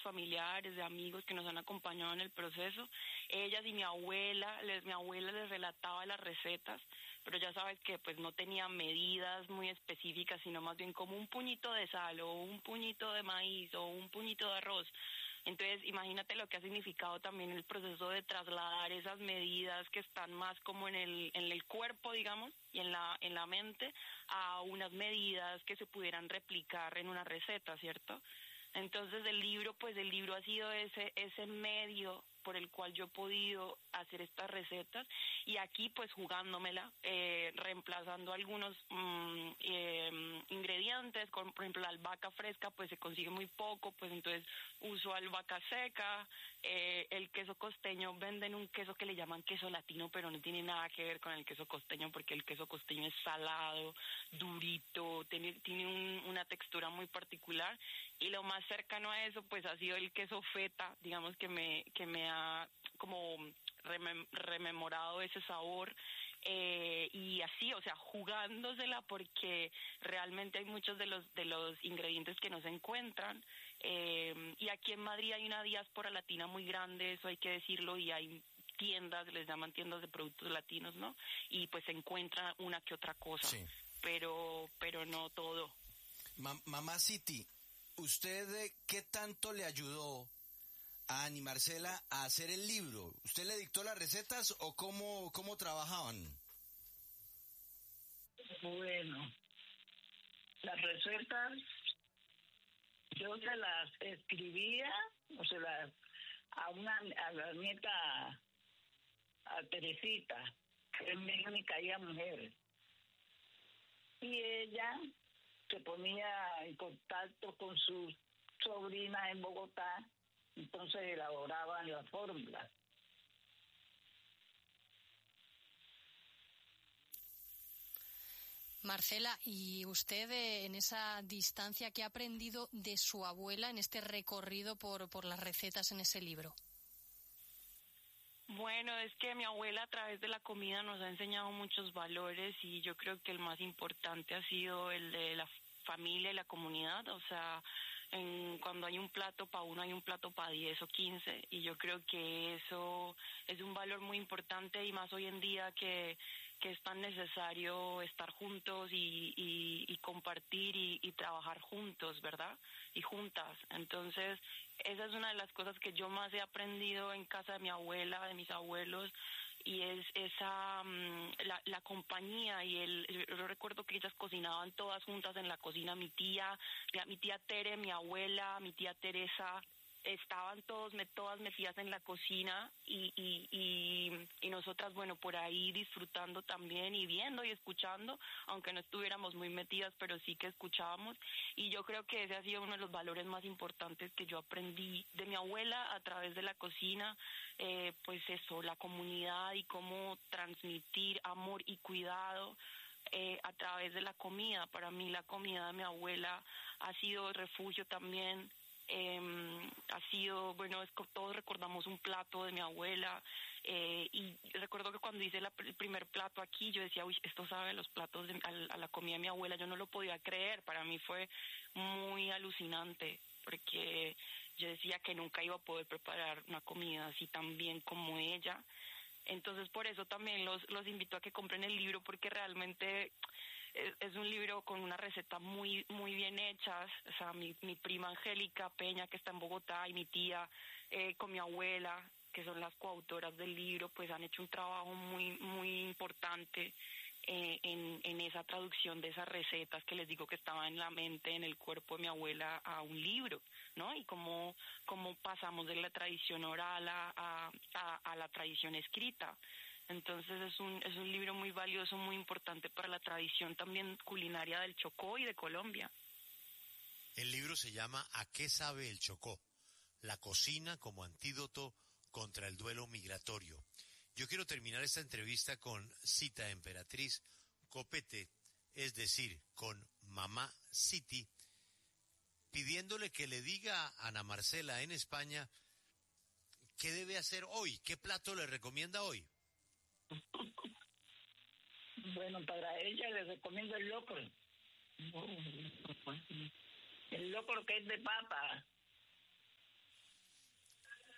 familiares, de amigos que nos han acompañado en el proceso. Ellas y mi abuela les relataba las recetas, pero ya sabes que pues no tenía medidas muy específicas, sino más bien como un puñito de sal o un puñito de maíz o un puñito de arroz. Entonces, imagínate lo que ha significado también el proceso de trasladar esas medidas que están más como en el cuerpo, digamos, y en la mente, a unas medidas que se pudieran replicar en una receta, ¿cierto? Entonces, el libro ha sido ese medio por el cual yo he podido hacer estas recetas, y aquí pues jugándomela, reemplazando algunos ingredientes, por ejemplo la albahaca fresca pues se consigue muy poco, pues entonces uso albahaca seca. El queso costeño, venden un queso que le llaman queso latino, pero no tiene nada que ver con el queso costeño, porque el queso costeño es salado, durito, tiene una textura muy particular, y lo más cercano a eso pues ha sido el queso feta, digamos, que me ha como rememorado ese sabor, y así, o sea, jugándosela, porque realmente hay muchos de los ingredientes que no se encuentran, y aquí en Madrid hay una diáspora latina muy grande, eso hay que decirlo, y hay tiendas, les llaman tiendas de productos latinos, ¿no? Y pues se encuentra una que otra cosa, sí, pero no todo. Mamá City, ¿usted qué tanto le ayudó a Ani Marcela a hacer el libro? ¿Usted le dictó las recetas o cómo trabajaban? Bueno, las recetas yo se las escribía, o se las a la nieta, a Teresita, que es mi única hija mujer, y ella se ponía en contacto con sus sobrinas en Bogotá, entonces elaboraban las fórmulas. Marcela, ¿y usted en esa distancia qué ha aprendido de su abuela en este recorrido por las recetas en ese libro? Bueno, es que mi abuela a través de la comida nos ha enseñado muchos valores, y yo creo que el más importante ha sido el de la familia y la comunidad. O sea, cuando hay un plato para uno, hay un plato para 10 o 15, y yo creo que eso es un valor muy importante, y más hoy en día que es tan necesario estar juntos y compartir y trabajar juntos, ¿verdad? Y juntas. Entonces, esa es una de las cosas que yo más he aprendido en casa de mi abuela, de mis abuelos, y es esa la compañía, y yo recuerdo que ellas cocinaban todas juntas en la cocina, mi tía Tere, mi abuela, mi tía Teresa, estaban todas metidas en la cocina, y nosotras, bueno, por ahí disfrutando también, y viendo y escuchando, aunque no estuviéramos muy metidas, pero sí que escuchábamos. Y yo creo que ese ha sido uno de los valores más importantes que yo aprendí de mi abuela a través de la cocina, pues eso, la comunidad, y cómo transmitir amor y cuidado a través de la comida. Para mí la comida de mi abuela ha sido refugio también. Ha sido, bueno, todos recordamos un plato de mi abuela, y recuerdo que cuando hice el primer plato aquí, yo decía, uy, esto sabe a los platos a la comida de mi abuela. Yo no lo podía creer, para mí fue muy alucinante, porque yo decía que nunca iba a poder preparar una comida así tan bien como ella. Entonces, por eso también los invito a que compren el libro, porque realmente es un libro con una receta muy muy bien hechas. O sea, mi prima Angélica Peña, que está en Bogotá, y mi tía, con mi abuela, que son las coautoras del libro, pues han hecho un trabajo muy muy importante en esa traducción de esas recetas que les digo que estaban en la mente, en el cuerpo de mi abuela, a un libro, ¿no? Y cómo pasamos de la tradición oral a la tradición escrita. Entonces es un libro muy valioso, muy importante para la tradición también culinaria del Chocó y de Colombia. El libro se llama ¿A qué sabe el Chocó? La cocina como antídoto contra el duelo migratorio. Yo quiero terminar esta entrevista con Cita Emperatriz Copete, es decir, con Mamá City, pidiéndole que le diga a Ana Marcela en España qué debe hacer hoy, qué plato le recomienda hoy. Bueno, para ella le recomiendo el locro. El locro, que es de papa.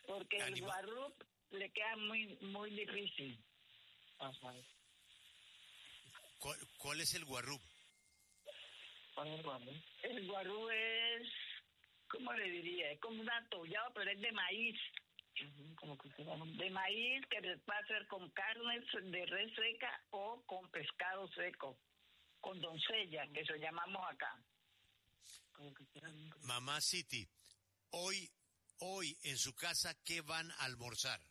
porque el guarrup le queda muy difícil. Ajá. ¿Cuál es el guarrup? El guarrup es, ¿cómo le diría? Es como un atollado, pero es de maíz. De maíz que se puede hacer con carne de res seca o con pescado seco, con doncella, que eso llamamos acá. Mamá City, hoy en su casa, ¿qué van a almorzar?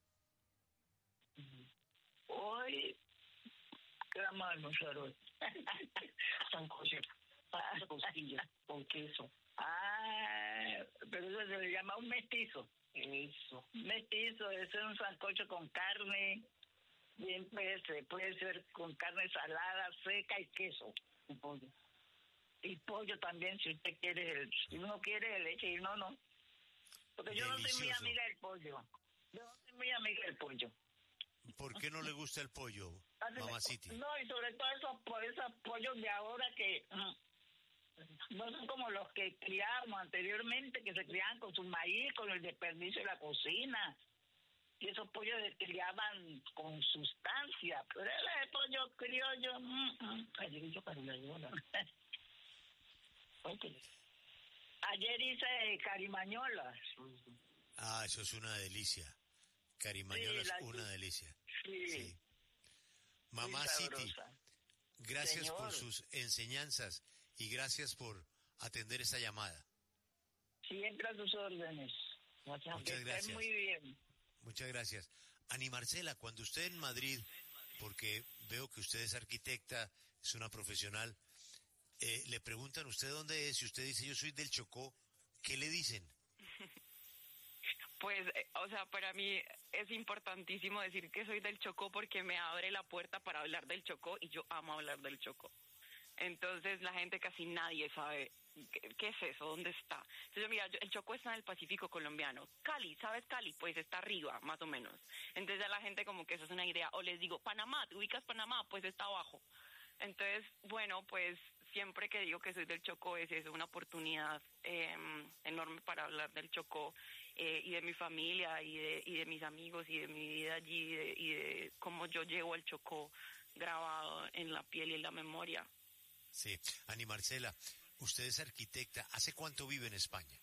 Hoy, ¿qué vamos a almorzar hoy? Sancocho, costilla con queso. Pero eso se le llama un mestizo. Eso. Mestizo, eso es un sancocho con carne, bien puede ser con carne salada, seca y queso. Y pollo. Y pollo también, si usted quiere, si uno quiere leche y no. Porque yo no soy muy amiga del pollo. ¿Por qué no le gusta el pollo, Mamá City? No, y sobre todo esos pollos de ahora que no son como los que criábamos anteriormente, que se criaban con su maíz, con el desperdicio de la cocina. Y esos pollos se criaban con sustancia. Pero el pollo criollo, Ayer hice carimañolas. Eso es una delicia. Carimañolas, una delicia. Sí. Mamá City, gracias por sus enseñanzas y gracias por atender esta llamada. Siempre a sus órdenes. Muchas gracias. Muy bien. Muchas gracias. Ani Marcela, cuando usted en Madrid, porque veo que usted es arquitecta, es una profesional, le preguntan usted dónde es y usted dice yo soy del Chocó, ¿qué le dicen? Pues, para mí es importantísimo decir que soy del Chocó porque me abre la puerta para hablar del Chocó y yo amo hablar del Chocó. Entonces la gente casi nadie sabe qué es eso, dónde está. Entonces mira, el Chocó está en el Pacífico colombiano. Cali, ¿sabes Cali? Pues está arriba, más o menos. Entonces a la gente como que eso es una idea. O les digo, Panamá, ¿te ubicas Panamá? Pues está abajo. Entonces, bueno, pues siempre que digo que soy del Chocó es una oportunidad enorme para hablar del Chocó y de mi familia y de mis amigos y de mi vida allí y de cómo yo llevo el Chocó grabado en la piel y en la memoria. Sí, Ani Marcela, usted es arquitecta. ¿Hace cuánto vive en España?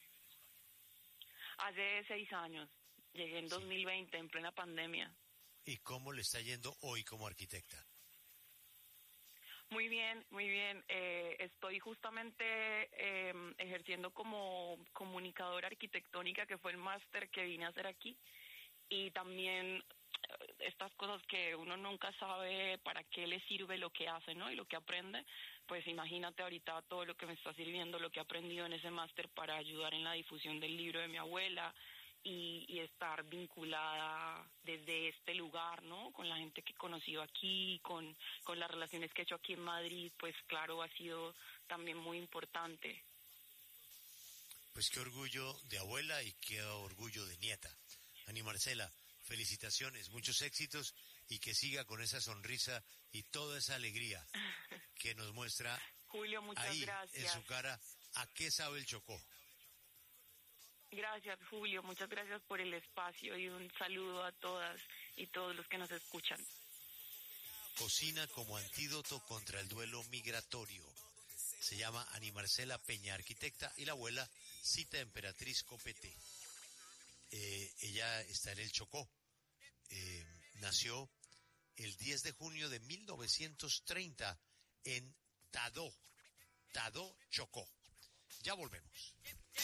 Hace 6 años. Llegué en 2020, en plena pandemia. ¿Y cómo le está yendo hoy como arquitecta? Muy bien, muy bien. Estoy justamente ejerciendo como comunicadora arquitectónica, que fue el máster que vine a hacer aquí. Y también estas cosas que uno nunca sabe para qué le sirve lo que hace, ¿no? Y lo que aprende. Pues imagínate ahorita todo lo que me está sirviendo, lo que he aprendido en ese máster para ayudar en la difusión del libro de mi abuela y estar vinculada desde este lugar, ¿no? Con la gente que he conocido aquí, con las relaciones que he hecho aquí en Madrid, pues claro, ha sido también muy importante. Pues qué orgullo de abuela y qué orgullo de nieta. Ani Marcela, felicitaciones, muchos éxitos y que siga con esa sonrisa y toda esa alegría que nos muestra Julio, muchas ahí gracias. En su cara a qué sabe el Chocó. Gracias, Julio, muchas gracias por el espacio y un saludo a todas y todos los que nos escuchan. Cocina como antídoto contra el duelo migratorio. Se llama Ani Marcela Peña, arquitecta, y la abuela Cita Emperatriz Copete. Ella está en el Chocó. Nació el 10 de junio de 1930 en Tadó, Chocó. Ya volvemos.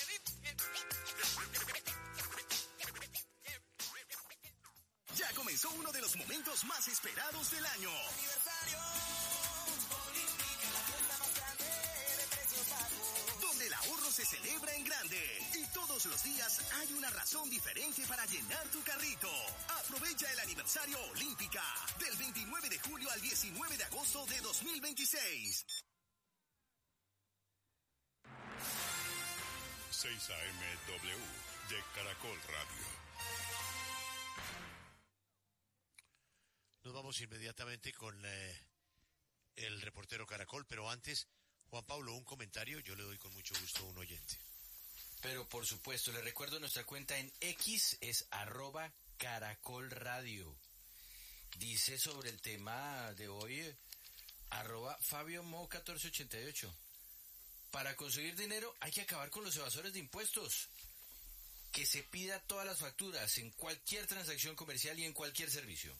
Ya comenzó uno de los momentos más esperados del año. Donde el ahorro se celebra en grande. Y todos los días hay una razón diferente para llenar tu carrito. Aprovecha el aniversario Olímpica del 29 de julio al 19 de agosto de 2026. 6 AMW de Caracol Radio. Nos vamos inmediatamente con el reportero Caracol, pero antes, Juan Pablo, un comentario, yo le doy con mucho gusto a un oyente. Pero por supuesto, le recuerdo nuestra cuenta en X es @caracolradio. Dice sobre el tema de hoy, @FabioMo1488. Para conseguir dinero hay que acabar con los evasores de impuestos. Que se pida todas las facturas en cualquier transacción comercial y en cualquier servicio.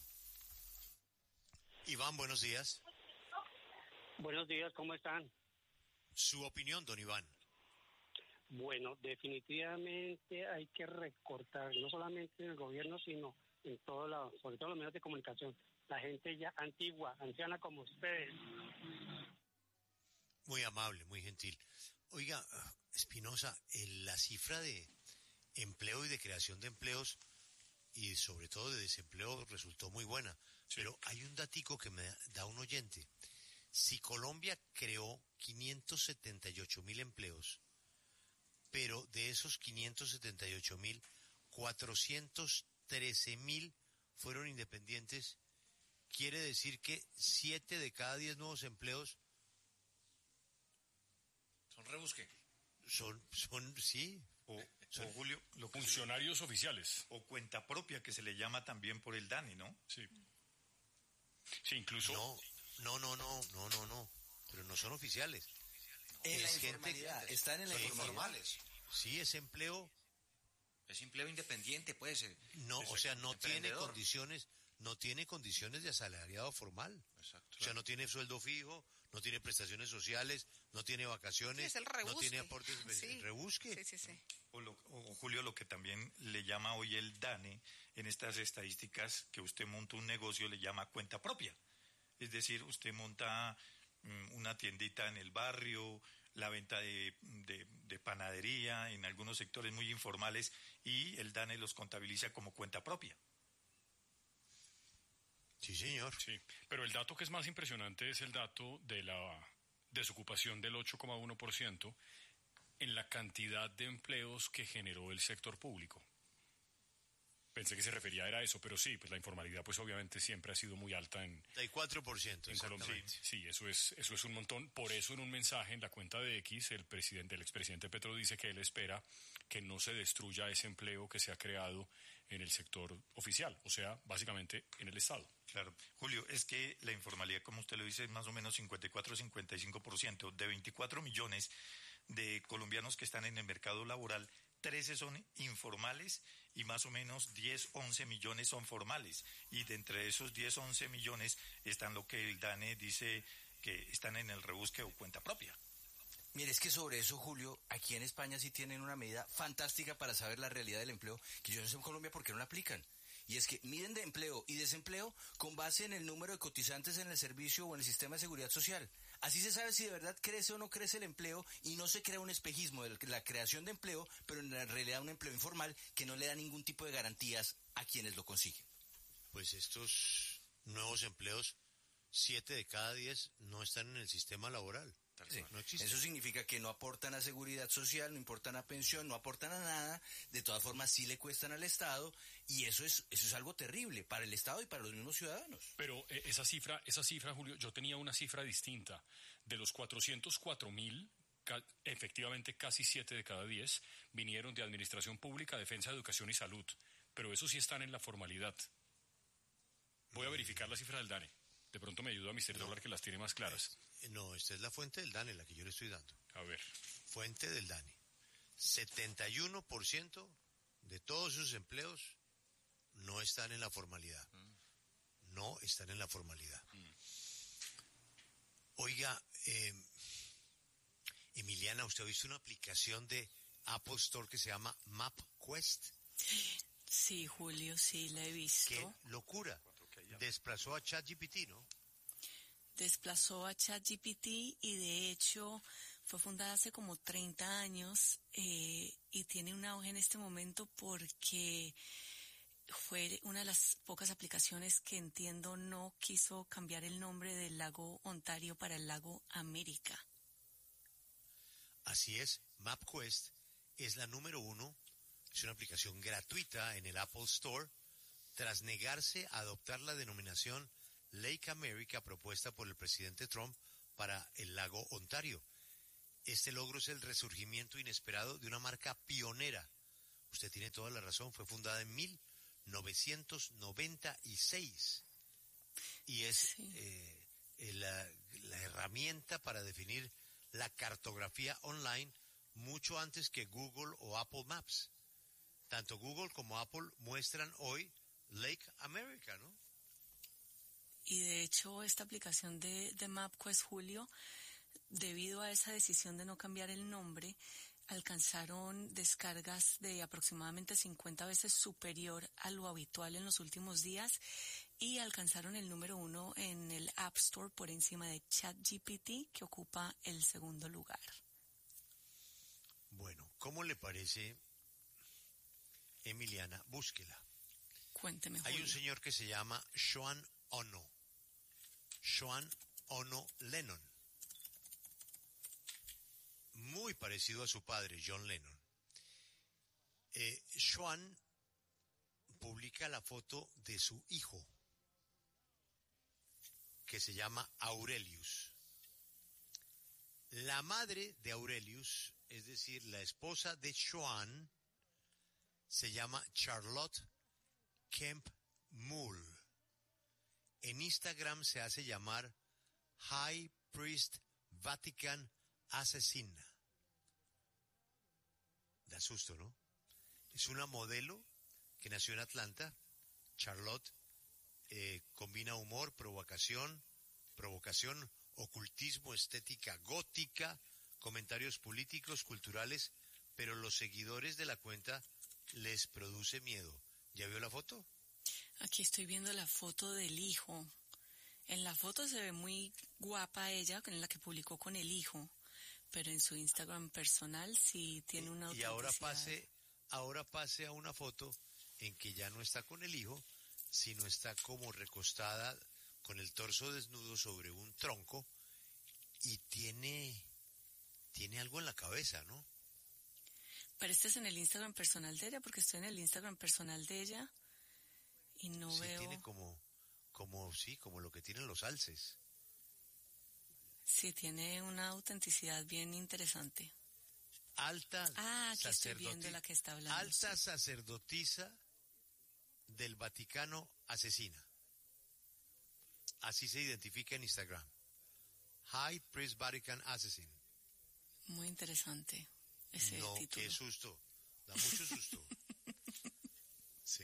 Iván, buenos días. Buenos días, ¿cómo están? Su opinión, don Iván. Bueno, definitivamente hay que recortar, no solamente en el gobierno, sino en todo lado, sobre todo en los medios de comunicación. La gente ya antigua, anciana como ustedes. Muy amable, muy gentil. Oiga, Espinosa, la cifra de empleo y de creación de empleos y sobre todo de desempleo resultó muy buena. Sí. Pero hay un datico que me da un oyente. Si Colombia creó 578.000 empleos, pero de esos 578.000, 413.000 fueron independientes, quiere decir que 7 de cada 10 nuevos empleos son rebusque. Son sí. O Julio, los funcionarios oficiales. O cuenta propia, que se le llama también por el DANE, ¿no? Sí. Sí, incluso. No. Pero no son oficiales. En la informalidad, están en la informalidad. Sí, es empleo. Es empleo independiente, puede ser. No, o sea, no tiene condiciones de asalariado formal. Exacto. O sea, no tiene sueldo fijo, no tiene prestaciones sociales, no tiene vacaciones, no tiene aportes, sí. Rebusque. Sí. O Julio, lo que también le llama hoy el DANE, en estas estadísticas, que usted monta un negocio, le llama cuenta propia. Es decir, usted monta una tiendita en el barrio, la venta de panadería en algunos sectores muy informales, y el DANE los contabiliza como cuenta propia. Sí, señor. Sí, pero el dato que es más impresionante es el dato de la desocupación del 8,1% en la cantidad de empleos que generó el sector público. Pensé que se refería a eso, pero sí, pues la informalidad pues obviamente siempre ha sido muy alta en 34% en Colombia. Sí, eso es un montón. Por eso en un mensaje en la cuenta de X, el expresidente Petro dice que él espera que no se destruya ese empleo que se ha creado en el sector oficial, o sea, básicamente en el Estado. Claro. Julio, es que la informalidad, como usted lo dice, es más o menos 54-55%. De 24 millones de colombianos que están en el mercado laboral, 13 son informales y más o menos 10-11 millones son formales. Y de entre esos 10-11 millones están lo que el DANE dice que están en el rebusque o cuenta propia. Mire, es que sobre eso, Julio, aquí en España sí tienen una medida fantástica para saber la realidad del empleo, que yo no sé en Colombia por qué no la aplican. Y es que miden de empleo y desempleo con base en el número de cotizantes en el servicio o en el sistema de seguridad social. Así se sabe si de verdad crece o no crece el empleo y no se crea un espejismo de la creación de empleo, pero en realidad un empleo informal que no le da ningún tipo de garantías a quienes lo consiguen. Pues estos nuevos empleos, 7 de cada 10 no están en el sistema laboral. Sí. No existe. Eso significa que no aportan a seguridad social, no aportan a pensión, no aportan a nada. De todas formas sí le cuestan al Estado, y eso es algo terrible para el Estado y para los mismos ciudadanos. Pero esa cifra, Julio, yo tenía una cifra distinta. De los 404.000, efectivamente casi 7 de cada 10 vinieron de administración pública, defensa, educación y salud. Pero esos sí están en la formalidad. Voy a verificar la cifra del DANE. De pronto me ayuda a Mr. Dólar, que las tiene más claras. No, esta es la fuente del DANE, la que yo le estoy dando. A ver. Fuente del DANE. 71% de todos esos empleos no están en la formalidad. No están en la formalidad. Oiga, Emiliana, ¿usted ha visto una aplicación de Apple Store que se llama MapQuest? Sí, Julio, sí, la he visto. ¡Qué locura! Desplazó a ChatGPT, ¿no? Desplazó a ChatGPT y de hecho fue fundada hace como 30 años y tiene un auge en este momento porque fue una de las pocas aplicaciones que entiendo no quiso cambiar el nombre del lago Ontario para el lago América. Así es, MapQuest es la número 1, es una aplicación gratuita en el Apple Store, tras negarse a adoptar la denominación Lake America propuesta por el presidente Trump para el lago Ontario. Este logro es el resurgimiento inesperado de una marca pionera. Usted tiene toda la razón, fue fundada en 1996 y es la herramienta para definir la cartografía online mucho antes que Google o Apple Maps. Tanto Google como Apple muestran hoy Lake America, ¿no? Y de hecho esta aplicación de MapQuest, Julio, debido a esa decisión de no cambiar el nombre, alcanzaron descargas de aproximadamente 50 veces superior a lo habitual en los últimos días y alcanzaron el número 1 en el App Store por encima de ChatGPT, que ocupa el segundo lugar. Bueno, ¿cómo le parece, Emiliana? Búsquela. Cuénteme, Julio. Hay un señor que se llama Sean Ono Lennon. Muy parecido a su padre, John Lennon. Sean publica la foto de su hijo, que se llama Aurelius. La madre de Aurelius, es decir, la esposa de Sean, se llama Charlotte Kemp Mull. En Instagram se hace llamar High Priest Vatican Asesina. Da susto, ¿no? Es una modelo que nació en Atlanta. Charlotte combina humor, provocación, ocultismo, estética gótica, comentarios políticos, culturales, pero los seguidores de la cuenta les produce miedo. ¿Ya vio la foto? Aquí estoy viendo la foto del hijo. En la foto se ve muy guapa ella, en la que publicó con el hijo, pero en su Instagram personal sí tiene una autenticidad. Y ahora pase a una foto en que ya no está con el hijo, sino está como recostada con el torso desnudo sobre un tronco y tiene algo en la cabeza, ¿no? Pero este es en el Instagram personal de ella, porque estoy en el Instagram personal de ella y no sí, veo. Tiene como lo que tienen los alces. Sí, tiene una autenticidad bien interesante. Aquí estoy viendo la que está hablando. Alta sacerdotisa del Vaticano asesina. Así se identifica en Instagram. High Priest Vatican Assassin. Muy interesante ese título. Qué susto. Da mucho susto. Sí.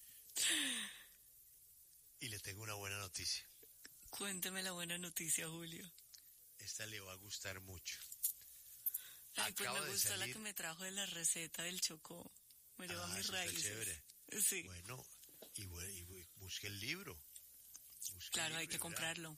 Y le tengo una buena noticia. Cuénteme la buena noticia, Julio. Esta le va a gustar mucho. Ay, pues me gustó la que me trajo de la receta del chocó. Me lleva mis raíces. Chévere. Sí. Bueno, y busque el libro. Claro, hay que comprarlo.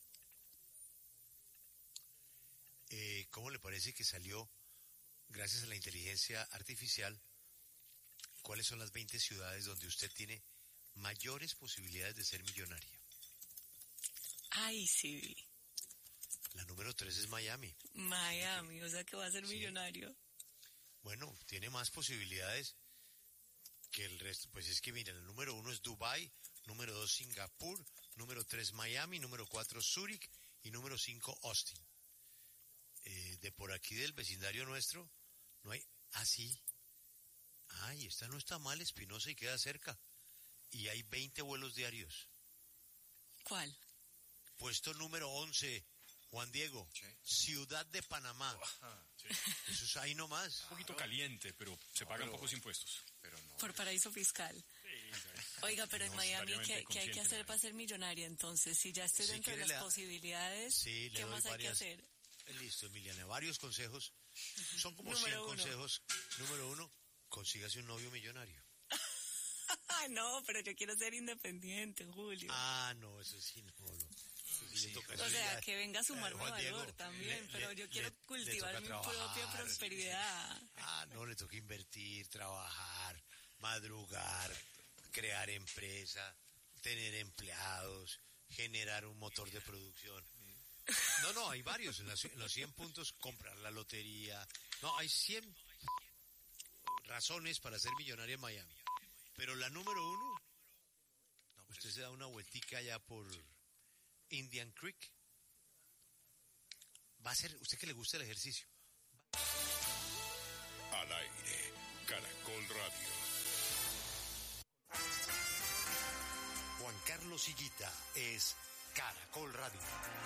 ¿Cómo le parece que salió, gracias a la inteligencia artificial, cuáles son las 20 ciudades donde usted tiene mayores posibilidades de ser millonaria? Ay, sí. La número 3 es Miami. Miami, o sea que va a ser millonario. Bueno, tiene más posibilidades que el resto. Pues es que miren, el número 1 es Dubái, número 2 Singapur, número 3 Miami, número 4 Zúrich y número 5 Austin. De por aquí del vecindario nuestro no hay. Sí. Ay, esta no está mal, Espinosa, y queda cerca. Y hay 20 vuelos diarios. ¿Cuál? Puesto número 11, Juan Diego, sí. Ciudad de Panamá. Sí. Eso es ahí nomás. Un poquito caliente, pero se pagan pocos impuestos. Pero no, por paraíso fiscal. Oiga, pero en Miami, ¿qué hay que hacer para ser millonaria entonces? Si ya estoy dentro de las posibilidades, ¿qué más hay que hacer? Listo, Emiliana, varios consejos. Son como 100 consejos. Número 1, consígase un novio millonario. No, pero yo quiero ser independiente, Julio. No, eso sí, no. Sí, o sea, que venga a sumarme valor Diego, también, pero yo quiero cultivar mi propia prosperidad. No, le toca invertir, trabajar, madrugar, crear empresa, tener empleados, generar un motor de producción. No, hay varios. En los 100 puntos, comprar la lotería. No, hay 100 razones para ser millonario en Miami. Pero la número 1, usted se da una vueltica allá por Indian Creek. Usted que le gusta el ejercicio, Al aire, Caracol Radio. Juan Carlos Higuita es Caracol Radio.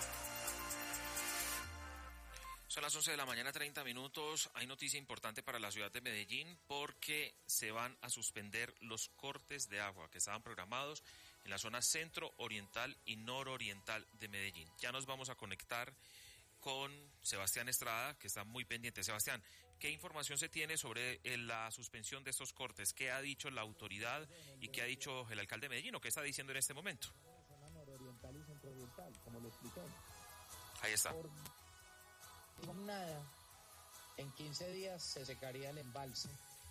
Son las 11 de la mañana, 30 minutos. Hay noticia importante para la ciudad de Medellín porque se van a suspender los cortes de agua que estaban programados en la zona centro-oriental y nororiental de Medellín. Ya nos vamos a conectar con Sebastián Estrada, que está muy pendiente. Sebastián, ¿qué información se tiene sobre la suspensión de estos cortes? ¿Qué ha dicho la autoridad y qué ha dicho el alcalde de Medellín o qué está diciendo en este momento? Zona nororiental y centrooriental, como lo expliqué. Ahí está. Por nada, en 15 días se secaría el embalse.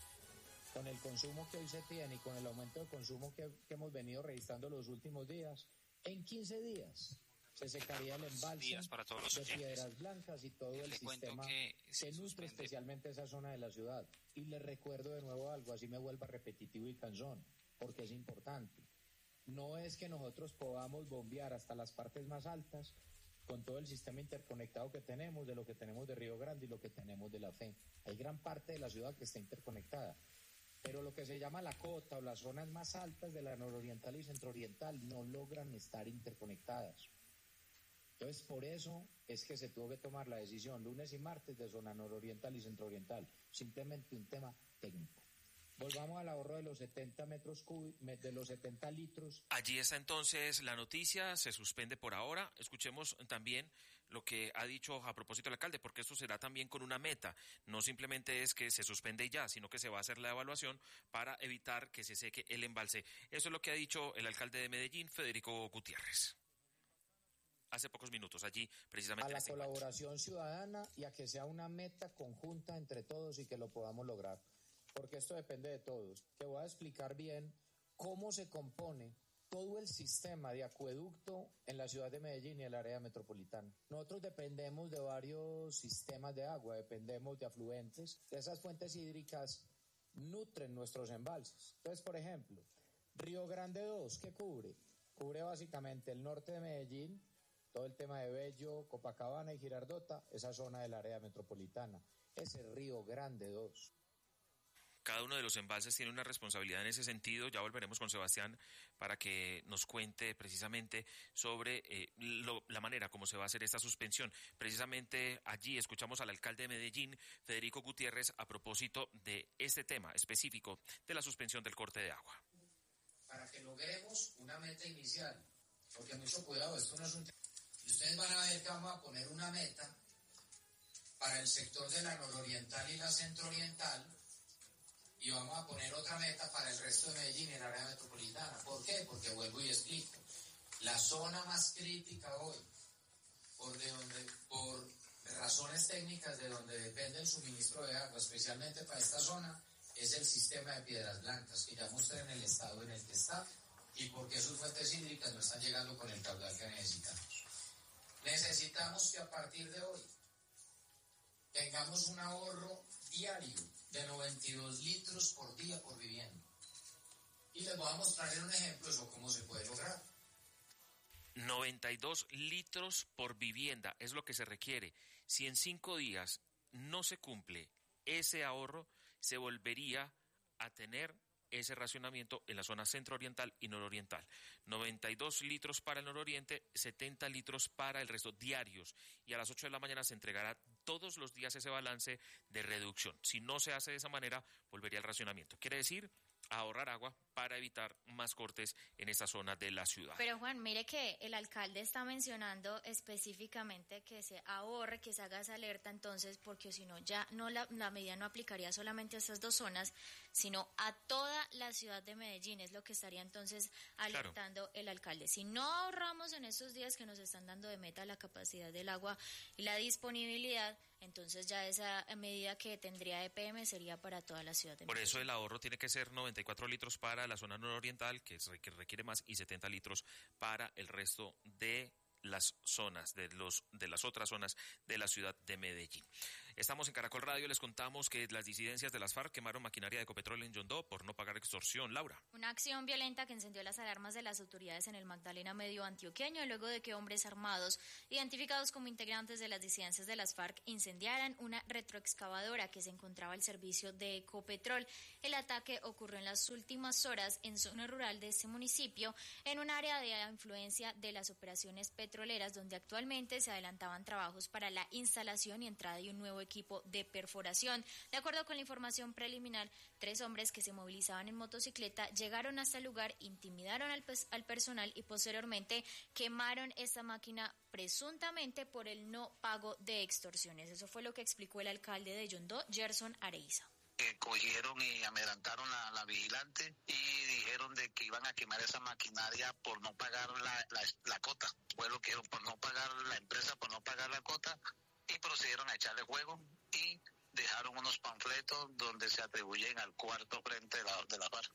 Con el consumo que hoy se tiene y con el aumento de consumo que hemos venido registrando los últimos días, en 15 días se secaría el embalse de Piedras Blancas y todo el sistema que nutre especialmente esa zona de la ciudad. Y les recuerdo de nuevo algo, así me vuelva repetitivo y cansón, porque es importante. No es que nosotros podamos bombear hasta las partes más altas con todo el sistema interconectado que tenemos, de lo que tenemos de Río Grande y lo que tenemos de la FE. Hay gran parte de la ciudad que está interconectada. Pero lo que se llama la cota o las zonas más altas de la nororiental y centrooriental no logran estar interconectadas. Entonces, por eso es que se tuvo que tomar la decisión lunes y martes de zona nororiental y centrooriental. Simplemente un tema técnico. Volvamos al ahorro de los 70 metros cúbicos, de los 70 litros. Allí está entonces la noticia, se suspende por ahora. Escuchemos también lo que ha dicho a propósito el alcalde, porque esto será también con una meta. No simplemente es que se suspende y ya, sino que se va a hacer la evaluación para evitar que se seque el embalse. Eso es lo que ha dicho el alcalde de Medellín, Federico Gutiérrez. Hace pocos minutos, allí precisamente. A la colaboración ciudadana y a que sea una meta conjunta entre todos y que lo podamos lograr. Porque esto depende de todos. Te voy a explicar bien cómo se compone todo el sistema de acueducto en la ciudad de Medellín y el área metropolitana. Nosotros dependemos de varios sistemas de agua, dependemos de afluentes. Esas fuentes hídricas nutren nuestros embalses. Entonces, por ejemplo, Río Grande 2, ¿qué cubre? Cubre básicamente el norte de Medellín, todo el tema de Bello, Copacabana y Girardota, esa zona del área metropolitana. Ese Río Grande 2. Cada uno de los embalses tiene una responsabilidad en ese sentido. Ya volveremos con Sebastián para que nos cuente precisamente sobre la manera como se va a hacer esta suspensión. Precisamente allí escuchamos al alcalde de Medellín, Federico Gutiérrez, a propósito de este tema específico de la suspensión del corte de agua. Para que logremos una meta inicial, porque mucho cuidado, esto no es un... Y ustedes van a ver que vamos a poner una meta para el sector de la nororiental y la centrooriental, y vamos a poner otra meta para el resto de Medellín y el área metropolitana. ¿Por qué? Porque vuelvo y explico. La zona más crítica hoy, por razones técnicas de donde depende el suministro de agua, especialmente para esta zona, es el sistema de Piedras Blancas, que ya muestra en el estado en el que está, y porque sus fuentes hídricas no están llegando con el caudal que necesitamos. Necesitamos que a partir de hoy tengamos un ahorro diario de 92 litros por día por vivienda. Y les voy a mostrar en un ejemplo eso cómo se puede lograr. 92 litros por vivienda es lo que se requiere. Si en 5 días no se cumple ese ahorro, se volvería a tener ese racionamiento en la zona centro-oriental y nororiental. 92 litros para el nororiente, 70 litros para el resto, diarios. Y a las 8 de la mañana se entregará todos los días ese balance de reducción. Si no se hace de esa manera, volvería al racionamiento. Quiere decir ahorrar agua para evitar más cortes en esta zona de la ciudad. Pero Juan, mire que el alcalde está mencionando específicamente que se ahorre, que se haga esa alerta entonces, porque si no, ya no la medida no aplicaría solamente a estas dos zonas, sino a toda la ciudad de Medellín, es lo que estaría entonces alertando el alcalde. Si no ahorramos en estos días que nos están dando de meta la capacidad del agua y la disponibilidad, entonces ya esa medida que tendría EPM sería para toda la ciudad de Medellín. Por eso el ahorro tiene que ser 94 litros para la zona nororiental, que requiere más, y 70 litros para el resto de las zonas, de las otras zonas de la ciudad de Medellín. Estamos en Caracol Radio, les contamos que las disidencias de las FARC quemaron maquinaria de Ecopetrol en Yondó por no pagar extorsión. Laura. Una acción violenta que encendió las alarmas de las autoridades en el Magdalena Medio antioqueño luego de que hombres armados, identificados como integrantes de las disidencias de las FARC, incendiaran una retroexcavadora que se encontraba al servicio de Ecopetrol. El ataque ocurrió en las últimas horas en zona rural de este municipio, en un área de influencia de las operaciones petroleras, donde actualmente se adelantaban trabajos para la instalación y entrada de un nuevo equipo de perforación. De acuerdo con la información preliminar, 3 hombres que se movilizaban en motocicleta llegaron hasta el lugar, intimidaron al personal y posteriormente quemaron esta máquina presuntamente por el no pago de extorsiones. Eso fue lo que explicó el alcalde de Yondó, Gerson Areiza. Cogieron y amedrentaron a la vigilante y dijeron de que iban a quemar esa maquinaria por no pagar la cota. Fue lo que por no pagar la empresa, por no pagar la cota, y procedieron a echarle fuego y dejaron unos panfletos donde se atribuyen al cuarto frente de la FARC.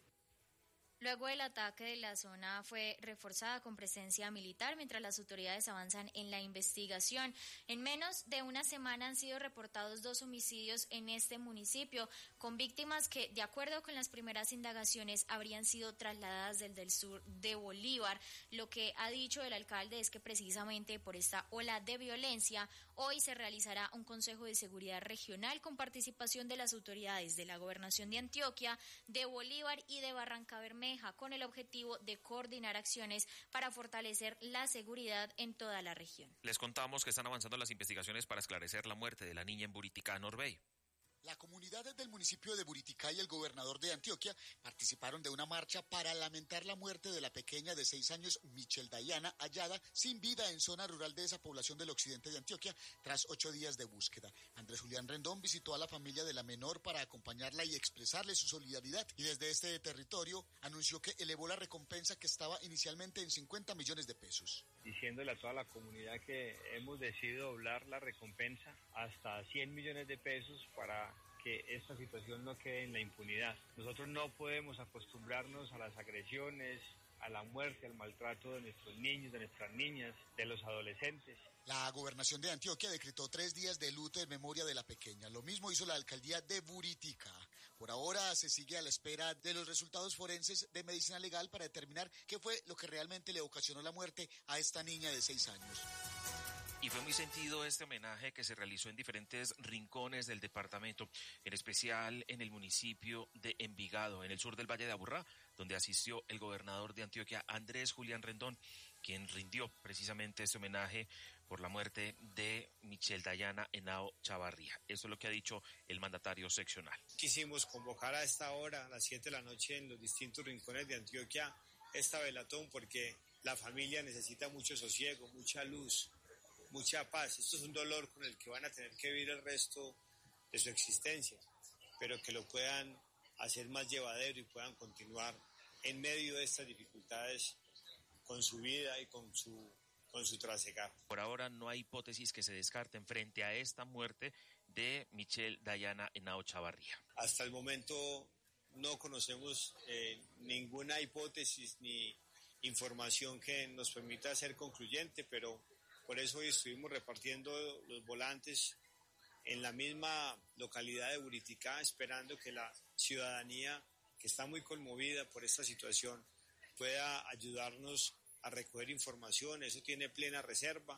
Luego del ataque, la zona fue reforzada con presencia militar mientras las autoridades avanzan en la investigación. En menos de una semana han sido reportados 2 homicidios en este municipio, con víctimas que, de acuerdo con las primeras indagaciones, habrían sido trasladadas del sur de Bolívar. Lo que ha dicho el alcalde es que precisamente por esta ola de violencia, hoy se realizará un Consejo de Seguridad Regional con participación de las autoridades de la Gobernación de Antioquia, de Bolívar y de Barrancabermeja, con el objetivo de coordinar acciones para fortalecer la seguridad en toda la región. Les contamos que están avanzando las investigaciones para esclarecer la muerte de la niña en Buriticá, Norbey. La comunidad del municipio de Buriticá y el gobernador de Antioquia participaron de una marcha para lamentar la muerte de la pequeña de 6 años, Michelle Dayana, hallada sin vida en zona rural de esa población del occidente de Antioquia tras 8 días de búsqueda. Andrés Julián Rendón visitó a la familia de la menor para acompañarla y expresarle su solidaridad, y desde este territorio anunció que elevó la recompensa que estaba inicialmente en 50 millones de pesos. Diciéndole a toda la comunidad que hemos decidido doblar la recompensa hasta 100 millones de pesos para que esta situación no quede en la impunidad. Nosotros no podemos acostumbrarnos a las agresiones, a la muerte, al maltrato de nuestros niños, de nuestras niñas, de los adolescentes. La gobernación de Antioquia decretó 3 días de luto en memoria de la pequeña. Lo mismo hizo la alcaldía de Buriticá. Por ahora se sigue a la espera de los resultados forenses de medicina legal para determinar qué fue lo que realmente le ocasionó la muerte a esta niña de 6 años. Y fue muy sentido este homenaje que se realizó en diferentes rincones del departamento, en especial en el municipio de Envigado, en el sur del Valle de Aburrá, donde asistió el gobernador de Antioquia, Andrés Julián Rendón, quien rindió precisamente este homenaje por la muerte de Michelle Dayana Henao Chavarría. Eso es lo que ha dicho el mandatario seccional. Quisimos convocar a esta hora, a las 7 de la noche, en los distintos rincones de Antioquia, esta velatón, porque la familia necesita mucho sosiego, mucha luz, mucha paz. Esto es un dolor con el que van a tener que vivir el resto de su existencia, pero que lo puedan hacer más llevadero y puedan continuar en medio de estas dificultades con su vida y con su trasegar. Por ahora no hay hipótesis que se descarten frente a esta muerte de Michelle Dayana Henao Chavarría. Hasta el momento no conocemos ninguna hipótesis ni información que nos permita ser concluyente, pero por eso hoy estuvimos repartiendo los volantes en la misma localidad de Buriticá, esperando que la ciudadanía, que está muy conmovida por esta situación, pueda ayudarnos a recoger información. Eso tiene plena reserva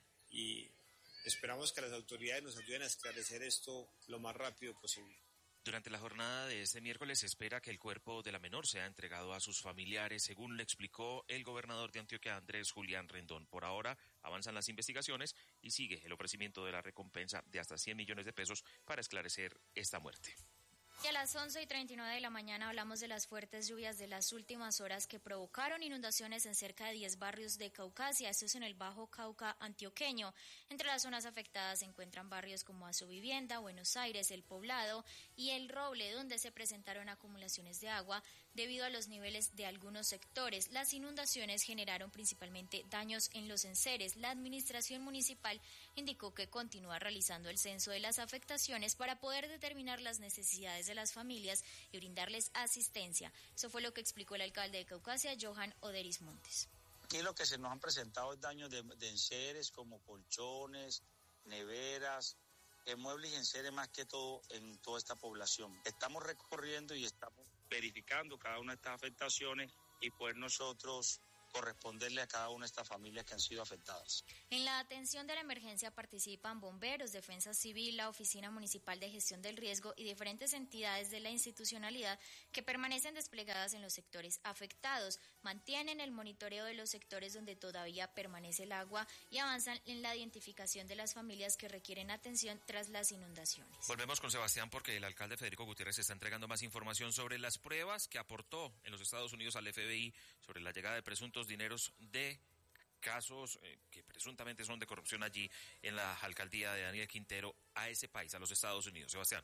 y esperamos que las autoridades nos ayuden a esclarecer esto lo más rápido posible. Durante la jornada de este miércoles se espera que el cuerpo de la menor sea entregado a sus familiares, según le explicó el gobernador de Antioquia, Andrés Julián Rendón. Por ahora avanzan las investigaciones y sigue el ofrecimiento de la recompensa de hasta 100 millones de pesos para esclarecer esta muerte. Y a las 11:39 de la mañana hablamos de las fuertes lluvias de las últimas horas que provocaron inundaciones en cerca de 10 barrios de Caucasia. Esto es en el Bajo Cauca antioqueño. Entre las zonas afectadas se encuentran barrios como Azovivienda, Buenos Aires, El Poblado y El Roble, donde se presentaron acumulaciones de agua debido a los niveles de algunos sectores. Las inundaciones generaron principalmente daños en los enseres. La administración municipal indicó que continúa realizando el censo de las afectaciones para poder determinar las necesidades de las familias y brindarles asistencia. Eso fue lo que explicó el alcalde de Caucasia, Johan Oderis Montes. Aquí lo que se nos han presentado es daños de enseres como colchones, neveras, muebles y enseres más que todo en toda esta población. Estamos recorriendo y estamos verificando cada una de estas afectaciones y poder nosotros corresponderle a cada una de estas familias que han sido afectadas. En la atención de la emergencia participan bomberos, defensa civil, la Oficina Municipal de Gestión del Riesgo y diferentes entidades de la institucionalidad que permanecen desplegadas en los sectores afectados, mantienen el monitoreo de los sectores donde todavía permanece el agua y avanzan en la identificación de las familias que requieren atención tras las inundaciones. Volvemos con Sebastián porque el alcalde Federico Gutiérrez está entregando más información sobre las pruebas que aportó en los Estados Unidos al FBI sobre la llegada de presuntos dineros de casos que presuntamente son de corrupción allí en la alcaldía de Daniel Quintero a ese país, a los Estados Unidos. Sebastián.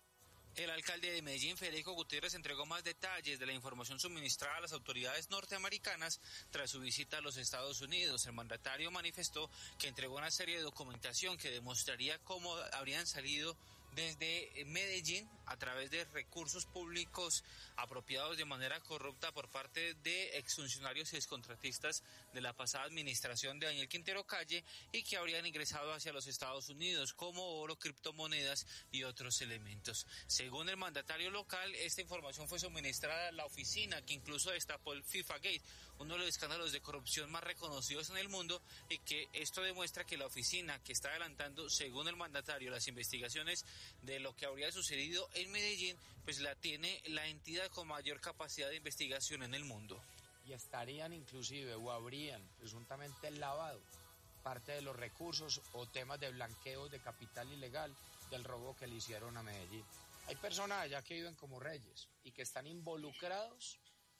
El alcalde de Medellín, Federico Gutiérrez, entregó más detalles de la información suministrada a las autoridades norteamericanas tras su visita a los Estados Unidos. El mandatario manifestó que entregó una serie de documentación que demostraría cómo habrían salido desde Medellín a través de recursos públicos apropiados de manera corrupta por parte de exfuncionarios y excontratistas de la pasada administración de Daniel Quintero Calle y que habrían ingresado hacia los Estados Unidos como oro, criptomonedas y otros elementos. Según el mandatario local, esta información fue suministrada a la oficina que incluso destapó el FIFA Gate, uno de los escándalos de corrupción más reconocidos en el mundo, y que esto demuestra que la oficina que está adelantando, según el mandatario, las investigaciones de lo que habría sucedido en Medellín, pues la tiene la entidad con mayor capacidad de investigación en el mundo. Y estarían inclusive o habrían presuntamente lavado parte de los recursos o temas de blanqueo de capital ilegal del robo que le hicieron a Medellín. Hay personas allá que viven como reyes y que están involucrados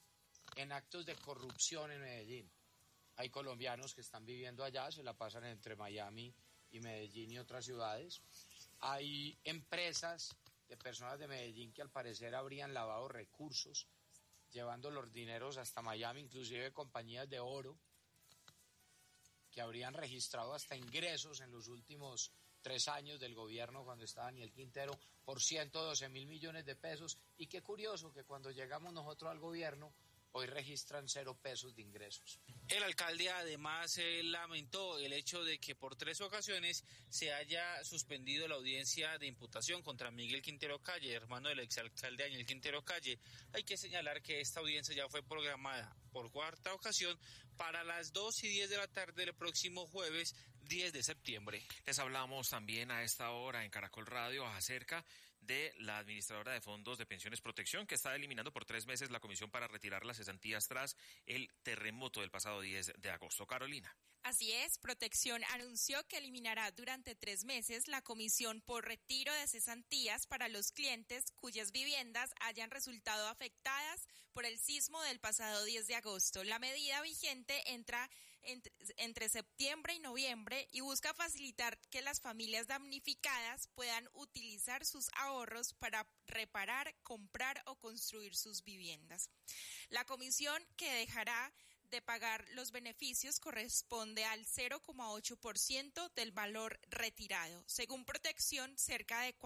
en actos de corrupción en Medellín. Hay colombianos que están viviendo allá, se la pasan entre Miami y Medellín y otras ciudades. Hay empresas de personas de Medellín que al parecer habrían lavado recursos, llevando los dineros hasta Miami, inclusive compañías de oro, que habrían registrado hasta ingresos en los últimos 3 años del gobierno cuando estaba Daniel Quintero por 112.000 millones de pesos. Y qué curioso que cuando llegamos nosotros al gobierno, hoy registran 0 pesos de ingresos. El alcalde además lamentó el hecho de que por 3 ocasiones se haya suspendido la audiencia de imputación contra Miguel Quintero Calle, hermano del exalcalde Daniel Quintero Calle. Hay que señalar que esta audiencia ya fue programada por 4ª ocasión para las 2:10 de la tarde del próximo jueves 10 de septiembre. Les hablamos también a esta hora en Caracol Radio acerca de la administradora de fondos de pensiones Protección, que está eliminando por 3 meses la comisión para retirar las cesantías tras el terremoto del pasado 10 de agosto. Carolina. Así es, Protección anunció que eliminará durante 3 meses la comisión por retiro de cesantías para los clientes cuyas viviendas hayan resultado afectadas por el sismo del pasado 10 de agosto. La medida vigente entra entre septiembre y noviembre y busca facilitar que las familias damnificadas puedan utilizar sus ahorros para reparar, comprar o construir sus viviendas. La comisión que dejará de pagar los beneficios corresponde al 0,8% del valor retirado. Según Protección, cerca de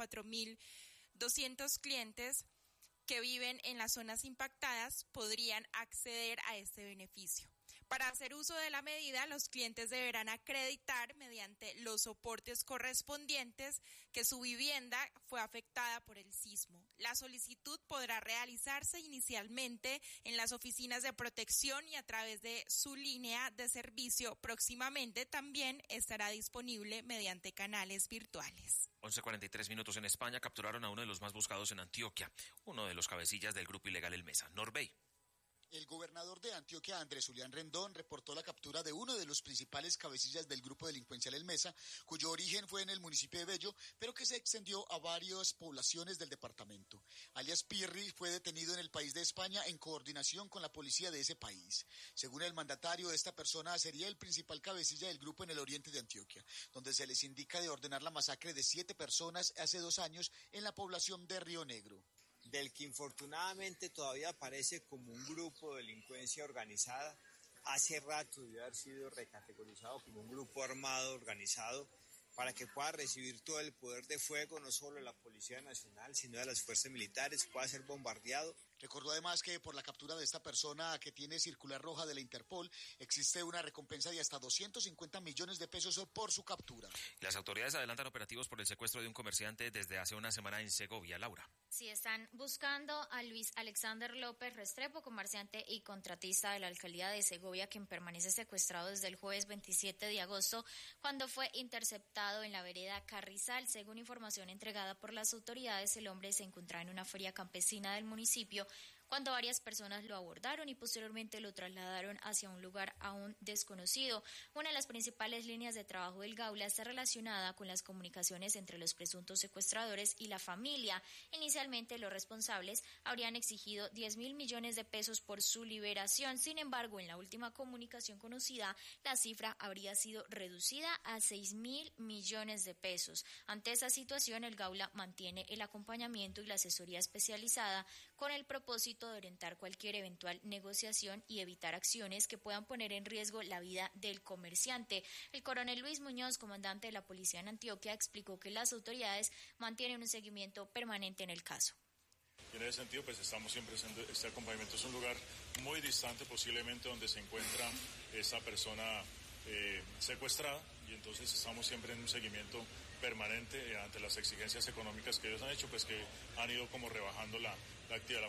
4.200 clientes que viven en las zonas impactadas podrían acceder a este beneficio. Para hacer uso de la medida, los clientes deberán acreditar mediante los soportes correspondientes que su vivienda fue afectada por el sismo. La solicitud podrá realizarse inicialmente en las oficinas de Protección y a través de su línea de servicio. Próximamente también estará disponible mediante canales virtuales. 11:43 minutos en España. Capturaron a uno de los más buscados en Antioquia, uno de los cabecillas del grupo ilegal El Mesa, Norbey. El gobernador de Antioquia, Andrés Julián Rendón, reportó la captura de uno de los principales cabecillas del grupo delincuencial El Mesa, cuyo origen fue en el municipio de Bello, pero que se extendió a varias poblaciones del departamento. Alias Pirri fue detenido en el país de España en coordinación con la policía de ese país. Según el mandatario, esta persona sería el principal cabecilla del grupo en el oriente de Antioquia, donde se les indica de ordenar la masacre de 7 personas hace 2 años en la población de Río Negro. Del que infortunadamente todavía aparece como un grupo de delincuencia organizada, hace rato debió haber sido recategorizado como un grupo armado organizado para que pueda recibir todo el poder de fuego, no solo de la Policía Nacional, sino de las fuerzas militares, pueda ser bombardeado Recordó además que por la captura de esta persona que tiene circular roja de la Interpol, existe una recompensa de hasta 250 millones de pesos por su captura. Las autoridades adelantan operativos por el secuestro de un comerciante desde hace una semana en Segovia. Laura. Sí, están buscando a Luis Alexander López Restrepo, comerciante y contratista de la alcaldía de Segovia, quien permanece secuestrado desde el jueves 27 de agosto, cuando fue interceptado en la vereda Carrizal. Según información entregada por las autoridades, el hombre se encontraba en una feria campesina del municipio cuando varias personas lo abordaron y posteriormente lo trasladaron hacia un lugar aún desconocido. Una de las principales líneas de trabajo del Gaula está relacionada con las comunicaciones entre los presuntos secuestradores y la familia. Inicialmente, los responsables habrían exigido 10.000 millones de pesos por su liberación. Sin embargo, en la última comunicación conocida, la cifra habría sido reducida a 6.000 millones de pesos. Ante esa situación, el Gaula mantiene el acompañamiento y la asesoría especializada con el propósito de orientar cualquier eventual negociación y evitar acciones que puedan poner en riesgo la vida del comerciante. El coronel Luis Muñoz, comandante de la policía en Antioquia, explicó que las autoridades mantienen un seguimiento permanente en el caso. Y en ese sentido, pues estamos siempre haciendo este acompañamiento. Es un lugar muy distante, posiblemente donde se encuentra esa persona secuestrada, y entonces estamos siempre en un seguimiento permanente ante las exigencias económicas que ellos han hecho, pues que han ido como rebajando la actividad.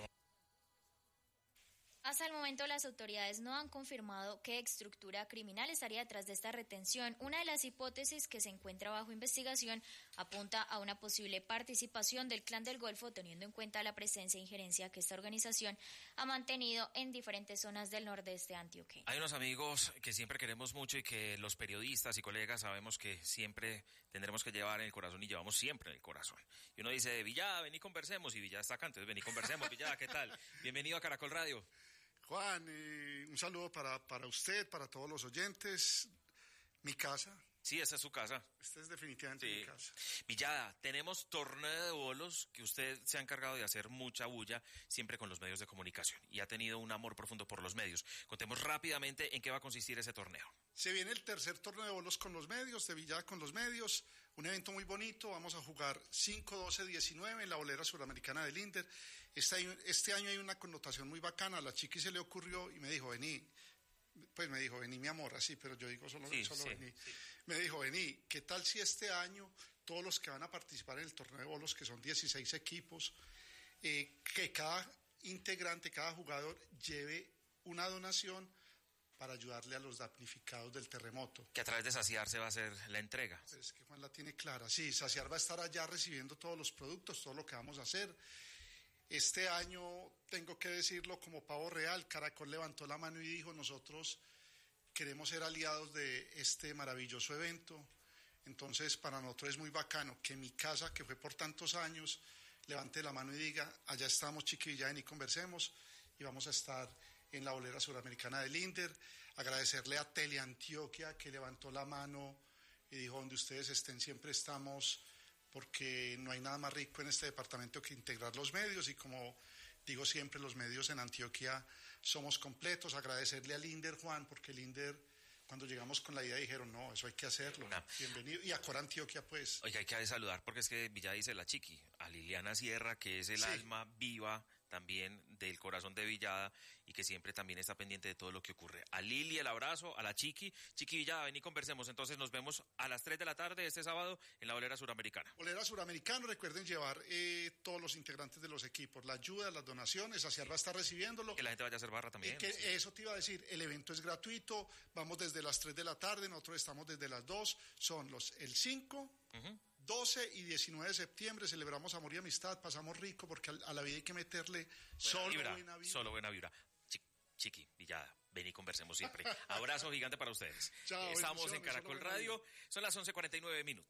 Hasta el momento, las autoridades no han confirmado qué estructura criminal estaría detrás de esta retención. Una de las hipótesis que se encuentra bajo investigación apunta a una posible participación del Clan del Golfo, teniendo en cuenta la presencia e injerencia que esta organización ha mantenido en diferentes zonas del nordeste antioqueño. Hay unos amigos que siempre queremos mucho y que los periodistas y colegas sabemos que siempre tendremos que llevar en el corazón y llevamos siempre en el corazón. Y uno dice, Villada, vení conversemos, y Villada está acá, entonces vení conversemos. Villada, ¿qué tal? Bienvenido a Caracol Radio. Juan, un saludo para usted, para todos los oyentes. Mi casa. Sí, esta es su casa. Esta es definitivamente mi casa. Villada, tenemos torneo de bolos que usted se ha encargado de hacer mucha bulla siempre con los medios de comunicación y ha tenido un amor profundo por los medios. Contemos rápidamente en qué va a consistir ese torneo. Se viene el tercer torneo de bolos con los medios, de Villada con los medios. Un evento muy bonito. Vamos a jugar 5, 12, 19 en la bolera suramericana del Inter. Este año hay una connotación muy bacana. A la chiqui se le ocurrió y me dijo, vení. Pues me dijo, vení mi amor, así, pero yo digo solo vení. Sí. Me dijo, vení, ¿qué tal si este año todos los que van a participar en el torneo de bolos, que son 16 equipos, que cada integrante, cada jugador lleve una donación para ayudarle a los damnificados del terremoto? Que a través de Saciar se va a hacer la entrega. Pues es que Juan la tiene clara. Sí, Saciar va a estar allá recibiendo todos los productos, todo lo que vamos a hacer. Este año, tengo que decirlo como pavo real, Caracol levantó la mano y dijo, nosotros queremos ser aliados de este maravilloso evento. Entonces, para nosotros es muy bacano que mi casa, que fue por tantos años, levante la mano y diga, allá estamos, chiquilla, y conversemos, y vamos a estar en la bolera suramericana del Inter. Agradecerle a Teleantioquia, que levantó la mano y dijo, donde ustedes estén, siempre estamos, porque no hay nada más rico en este departamento que integrar los medios, y como digo siempre, los medios en Antioquia somos completos. Agradecerle al INDER, Juan, porque el INDER, cuando llegamos con la idea, dijeron, no, eso hay que hacerlo. Bienvenido. Y a Cora Antioquia, pues. Oiga, hay que saludar, porque es que Villada dice la chiqui, a Liliana Sierra, que es el alma viva también del corazón de Villada y que siempre también está pendiente de todo lo que ocurre. A Lili el abrazo, a la Chiqui Villada, vení conversemos. Entonces nos vemos a las 3 de la tarde este sábado en la bolera suramericana. Bolera suramericana, recuerden llevar todos los integrantes de los equipos, la ayuda, las donaciones, Saciar va a estar recibiéndolo. Que la gente vaya a hacer barra también. Eso te iba a decir, el evento es gratuito, vamos desde las 3 de la tarde, nosotros estamos desde las 2, son el 5... 12 y 19 de septiembre celebramos amor y amistad, pasamos rico porque a la vida hay que meterle buena vibra. Solo buena vibra. Chiqui, Villada, vení, conversemos siempre. Abrazo gigante para ustedes. Chao, estamos en Caracol Radio, son las 11:49.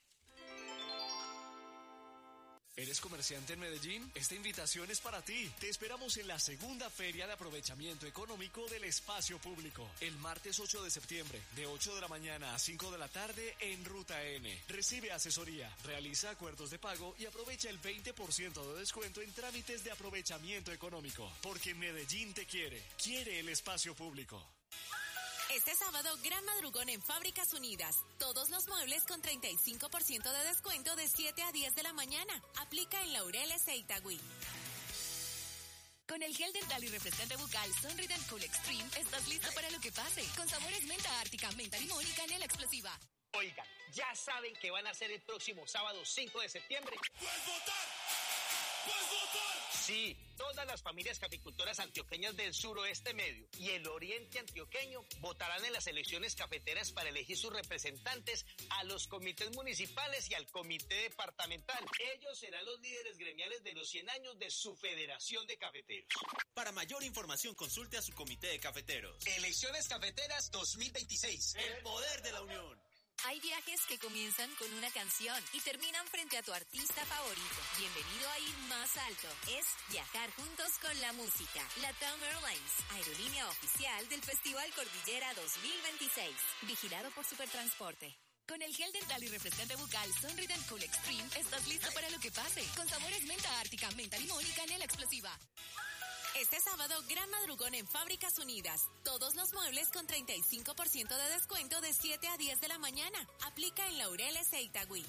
¿Eres comerciante en Medellín? Esta invitación es para ti. Te esperamos en la segunda Feria de Aprovechamiento Económico del Espacio Público, el martes 8 de septiembre, de 8 de la mañana a 5 de la tarde en Ruta N. Recibe asesoría, realiza acuerdos de pago y aprovecha el 20% de descuento en trámites de aprovechamiento económico. Porque Medellín te quiere el espacio público. Este sábado, gran madrugón en Fábricas Unidas. Todos los muebles con 35% de descuento de 7 a 10 de la mañana. Aplica en Laureles e Itagüí. Con el gel dental y refrescante bucal Sonrident Cool Extreme, estás listo para lo que pase. Con sabores menta ártica, menta limón y canela explosiva. Oigan, ¿ya saben qué van a hacer el próximo sábado 5 de septiembre? ¡Puedes votar! ¡Puedes votar! Sí, todas las familias caficultoras antioqueñas del suroeste medio y el oriente antioqueño votarán en las elecciones cafeteras para elegir sus representantes a los comités municipales y al comité departamental. Ellos serán los líderes gremiales de los 100 años de su Federación de Cafeteros. Para mayor información, consulte a su comité de cafeteros. Elecciones Cafeteras 2026. El poder de la unión. Hay viajes que comienzan con una canción y terminan frente a tu artista favorito. Bienvenido a ir más alto. Es viajar juntos con la música. LATAM Airlines, aerolínea oficial del Festival Cordillera 2026. Vigilado por Supertransporte. Con el gel dental y refrescante bucal Sonrident Cool Extreme, estás listo para lo que pase. Con sabores menta ártica, menta limón y canela explosiva. Este sábado, gran madrugón en Fábricas Unidas. Todos los muebles con 35% de descuento de 7 a 10 de la mañana. Aplica en Laureles e Itagüí.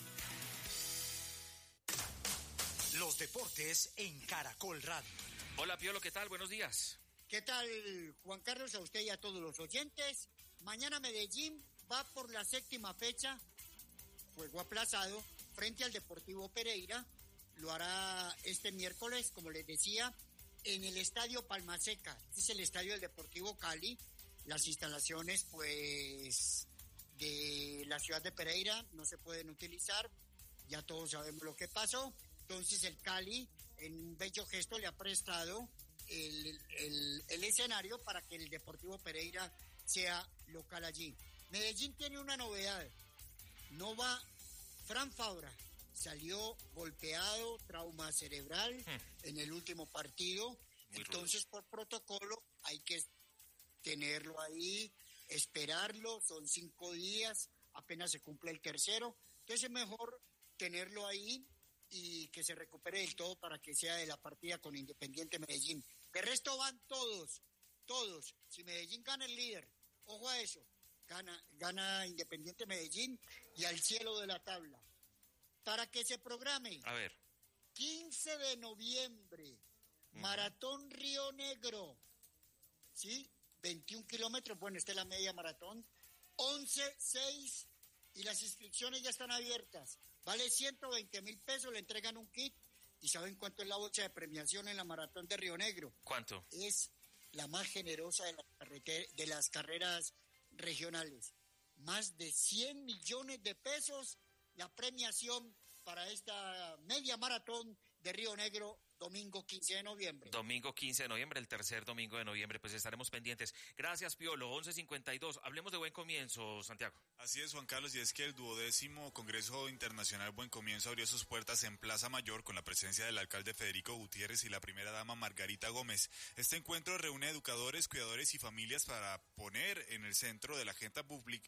Los deportes en Caracol Radio. Hola, Piolo, ¿qué tal? Buenos días. ¿Qué tal, Juan Carlos? A usted y a todos los oyentes. Mañana Medellín va por la 7ª fecha, juego aplazado, frente al Deportivo Pereira. Lo hará este miércoles, como les decía, en el Estadio Palmaseca. Este es el estadio del Deportivo Cali. Las instalaciones, pues, de la ciudad de Pereira no se pueden utilizar. Ya todos sabemos lo que pasó. Entonces el Cali, en un bello gesto, le ha prestado el escenario para que el Deportivo Pereira sea local allí. Medellín tiene una novedad. No va Fran Fabra. Salió golpeado, trauma cerebral en el último partido. Entonces, por protocolo, hay que tenerlo ahí, esperarlo. Son 5 días, apenas se cumple el tercero. Entonces, es mejor tenerlo ahí y que se recupere del todo para que sea de la partida con Independiente Medellín. De resto van todos. Si Medellín gana, el líder. Ojo a eso. Gana Independiente Medellín y al cielo de la tabla. Para que se programe. A ver. 15 de noviembre, Maratón Río Negro. ¿Sí? 21 kilómetros, bueno, esta es la media maratón. 11, 6 y las inscripciones ya están abiertas. Vale 120,000 pesos, le entregan un kit. ¿Y saben cuánto es la bolsa de premiación en la maratón de Río Negro? ¿Cuánto? Es la más generosa de las carreras regionales. Más de 100 millones de pesos la premiación para esta media maratón de Río Negro, domingo 15 de noviembre. Domingo 15 de noviembre, el tercer domingo de noviembre, pues estaremos pendientes. Gracias, Piolo, 11:52. Hablemos de Buen Comienzo, Santiago. Así es, Juan Carlos, y es que el 12º Congreso Internacional Buen Comienzo abrió sus puertas en Plaza Mayor con la presencia del alcalde Federico Gutiérrez y la primera dama Margarita Gómez. Este encuentro reúne educadores, cuidadores y familias para poner en el centro de la agenda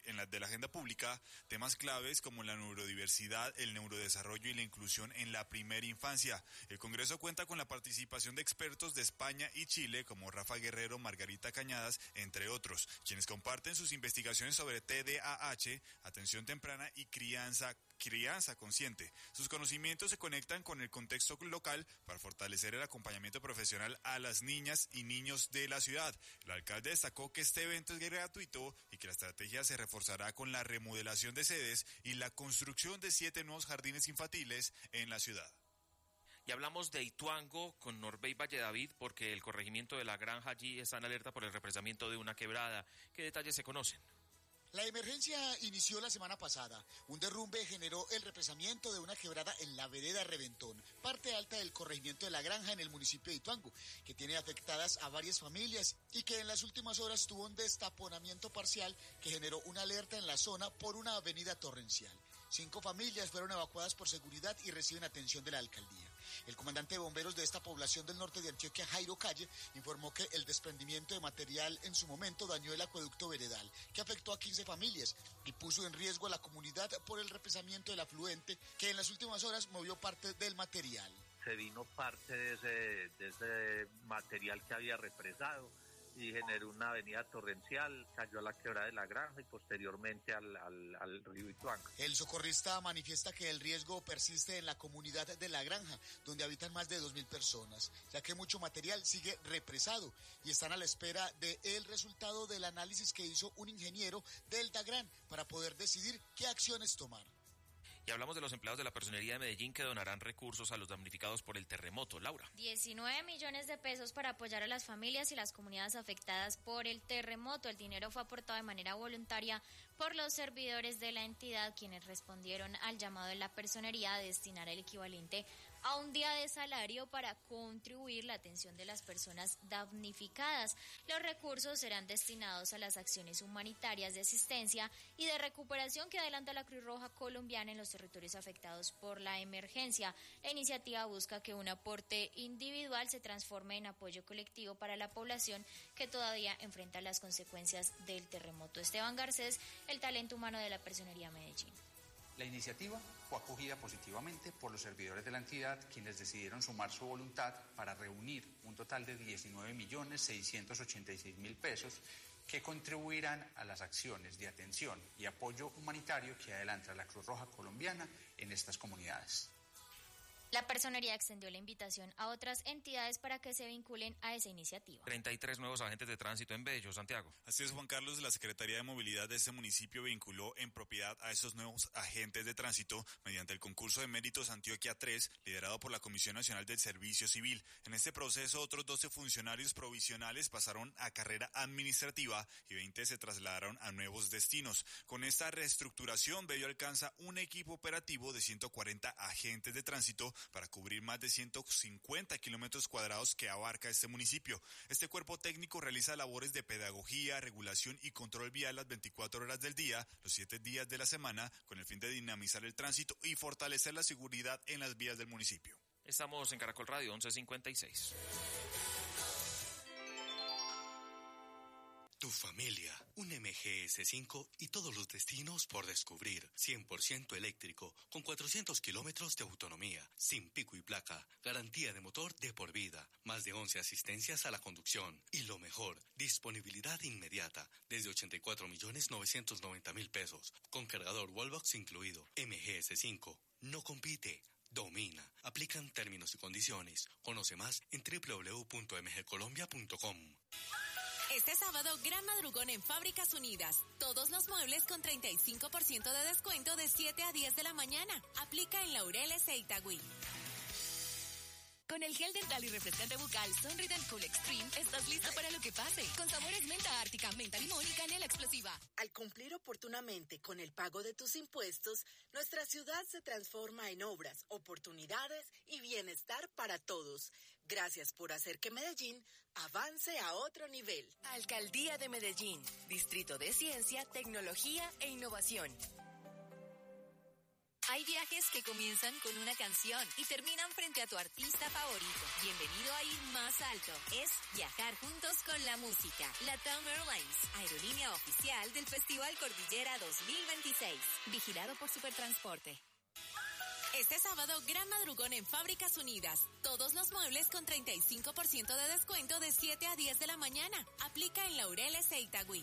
pública temas claves como la neurodiversidad, el neurodesarrollo y la inclusión en la primera infancia. El Congreso cuenta con la participación de expertos de España y Chile como Rafa Guerrero, Margarita Cañadas, entre otros, quienes comparten sus investigaciones sobre TDAH, atención temprana y crianza consciente. Sus conocimientos se conectan con el contexto local para fortalecer el acompañamiento profesional a las niñas y niños de la ciudad. El alcalde destacó que este evento es gratuito y que la estrategia se reforzará con la remodelación de sedes y la construcción de 7 nuevos jardines infantiles en la ciudad. Y hablamos de Ituango con Norbey Valledavid porque el corregimiento de La Granja allí está en alerta por el represamiento de una quebrada. ¿Qué detalles se conocen? La emergencia inició la semana pasada. Un derrumbe generó el represamiento de una quebrada en la vereda Reventón, parte alta del corregimiento de La Granja en el municipio de Ituango, que tiene afectadas a varias familias y que en las últimas horas tuvo un destaponamiento parcial que generó una alerta en la zona por una avenida torrencial. 5 familias fueron evacuadas por seguridad y reciben atención de la alcaldía. El comandante de bomberos de esta población del norte de Antioquia, Jairo Calle, informó que el desprendimiento de material en su momento dañó el acueducto veredal, que afectó a 15 familias y puso en riesgo a la comunidad por el represamiento del afluente, que en las últimas horas movió parte del material. Se vino parte de ese material que había represado y generó una avenida torrencial, cayó a la quebrada de la Granja y posteriormente al río Ituango. El socorrista manifiesta que el riesgo persiste en la comunidad de La Granja, donde habitan más de 2.000 personas, ya que mucho material sigue represado y están a la espera del resultado del análisis que hizo un ingeniero del DAGRAN para poder decidir qué acciones tomar. Y hablamos de los empleados de la Personería de Medellín que donarán recursos a los damnificados por el terremoto. Laura. 19 millones de pesos para apoyar a las familias y las comunidades afectadas por el terremoto. El dinero fue aportado de manera voluntaria por los servidores de la entidad, quienes respondieron al llamado de la Personería a destinar el equivalente a un día de salario para contribuir la atención de las personas damnificadas. Los recursos serán destinados a las acciones humanitarias de asistencia y de recuperación que adelanta la Cruz Roja Colombiana en los territorios afectados por la emergencia. La iniciativa busca que un aporte individual se transforme en apoyo colectivo para la población que todavía enfrenta las consecuencias del terremoto. Esteban Garcés, el talento humano de la Personería Medellín. La iniciativa fue acogida positivamente por los servidores de la entidad, quienes decidieron sumar su voluntad para reunir un total de 19.686.000 pesos que contribuirán a las acciones de atención y apoyo humanitario que adelanta la Cruz Roja Colombiana en estas comunidades. La Personería extendió la invitación a otras entidades para que se vinculen a esa iniciativa. 33 nuevos agentes de tránsito en Bello, Santiago. Así es, Juan Carlos. La Secretaría de Movilidad de este municipio vinculó en propiedad a esos nuevos agentes de tránsito mediante el concurso de méritos Antioquia 3, liderado por la Comisión Nacional del Servicio Civil. En este proceso, otros 12 funcionarios provisionales pasaron a carrera administrativa y 20 se trasladaron a nuevos destinos. Con esta reestructuración, Bello alcanza un equipo operativo de 140 agentes de tránsito para cubrir más de 150 kilómetros cuadrados que abarca este municipio. Este cuerpo técnico realiza labores de pedagogía, regulación y control vial las 24 horas del día, los 7 días de la semana, con el fin de dinamizar el tránsito y fortalecer la seguridad en las vías del municipio. Estamos en Caracol Radio 1156. Tu familia, un MGS5 y todos los destinos por descubrir. 100% eléctrico, con 400 kilómetros de autonomía, sin pico y placa, garantía de motor de por vida, más de 11 asistencias a la conducción. Y lo mejor, disponibilidad inmediata, desde 84.990.000 pesos, con cargador Wallbox incluido. MGS5, no compite, domina. Aplican términos y condiciones. Conoce más en www.mgcolombia.com. Este sábado, gran madrugón en Fábricas Unidas. Todos los muebles con 35% de descuento de 7 a 10 de la mañana. Aplica en Laureles e Itagüí. Con el gel dental y refrescante bucal Sonrident Cool Extreme, estás listo para lo que pase. Con sabores menta ártica, menta limón y canela explosiva. Al cumplir oportunamente con el pago de tus impuestos, nuestra ciudad se transforma en obras, oportunidades y bienestar para todos. Gracias por hacer que Medellín avance a otro nivel. Alcaldía de Medellín, Distrito de Ciencia, Tecnología e Innovación. Hay viajes que comienzan con una canción y terminan frente a tu artista favorito. Bienvenido a ir más alto. Es viajar juntos con la música. LATAM Airlines, aerolínea oficial del Festival Cordillera 2026. Vigilado por Supertransporte. Este sábado, gran madrugón en Fábricas Unidas. Todos los muebles con 35% de descuento de 7 a 10 de la mañana. Aplica en Laureles e Itagüí.